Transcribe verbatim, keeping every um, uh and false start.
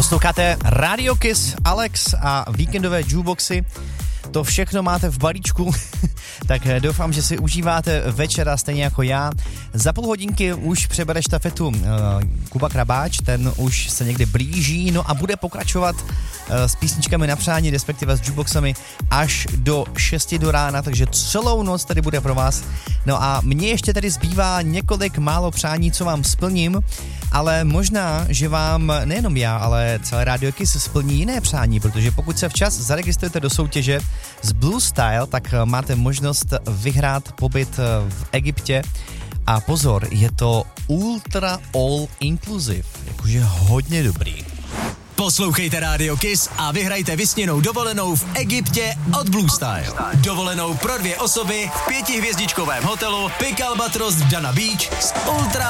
Posloucháte Radio Kiss, Alex a víkendové jukeboxy. To všechno máte v balíčku, tak doufám, že si užíváte večera stejně jako já. Za půl hodinky už přebere štafetu uh, Kuba Krabáč, ten už se někde blíží, no a bude pokračovat uh, s písničkami na přání, respektive s jukeboxami až do šesti do rána, takže celou noc tady bude pro vás. No a mně ještě tady zbývá několik málo přání, co vám splním, ale možná, že vám nejenom já, ale celé Radio Kiss splní jiné přání, protože pokud se včas zaregistrujete do soutěže z Blue Style, tak máte možnost vyhrát pobyt v Egyptě. A pozor, je to ultra all inclusive, jakože hodně dobrý. Poslouchejte Radio Kiss a vyhrajte vysněnou dovolenou v Egyptě od Blue Style. Dovolenou pro dvě osoby v pětihvězdičkovém hotelu Pic Albatros v Dana Beach s ultra